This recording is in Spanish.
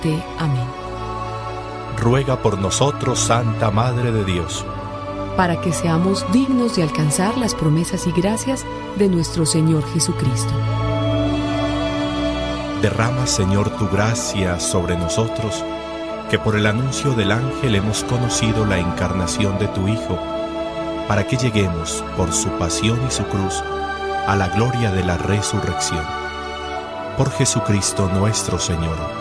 Amén. Ruega por nosotros, Santa Madre de Dios, para que seamos dignos de alcanzar las promesas y gracias de nuestro Señor Jesucristo. derrama, Señor, tu gracia sobre nosotros, que por el anuncio del ángel hemos conocido la encarnación de tu Hijo, para que lleguemos, por su pasión y su cruz, a la gloria de la resurrección. Por Jesucristo nuestro Señor.